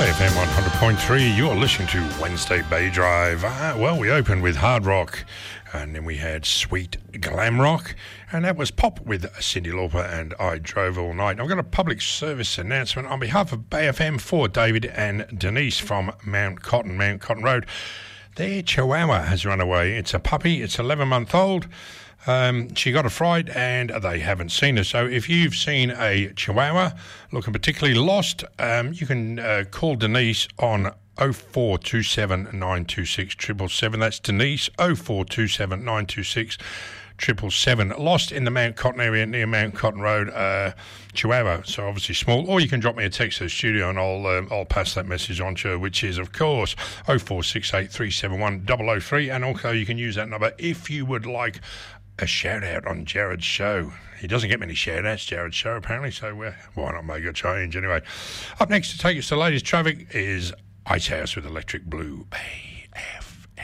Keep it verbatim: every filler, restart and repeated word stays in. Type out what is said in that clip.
F M one hundred point three, you're listening to Wednesday Bay Drive. Uh, well, we opened with hard rock, and then we had sweet glam rock, and that was pop with Cyndi Lauper and I Drove All Night. I've got a public service announcement on behalf of Bay F M for David and Denise from Mount Cotton, Mount Cotton Road. Their chihuahua has run away. It's a puppy. It's eleven month old. Um, she got a fright and they haven't seen her. So if you've seen a chihuahua looking particularly lost, um, you can uh, call Denise on oh four two seven nine two six seven seven seven. That's Denise, oh four two seven nine two six seven seven seven. Lost in the Mount Cotton area near Mount Cotton Road, uh, chihuahua, so obviously small. Or you can drop me a text to the studio and I'll um, I'll pass that message on to her, which is, of course, oh four six eight three seven one oh oh three. And also you can use that number if you would like a shout out on Jared's show. He doesn't get many shout outs, Jared's show, apparently, so uh, why not make a change anyway? Up next to take us to the latest traffic is Ice House with Electric Blue Bay.